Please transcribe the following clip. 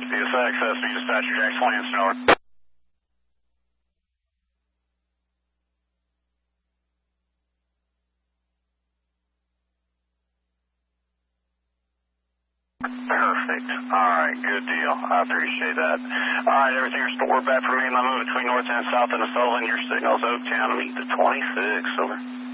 CSX, SB Dispatcher, Jackson Lansing, over. Perfect. All right, good deal. I appreciate that. All right, everything restored back for me. I'm moving between north and south in the Sullivan. Your signal's Oaktown. Meet the 26. Over.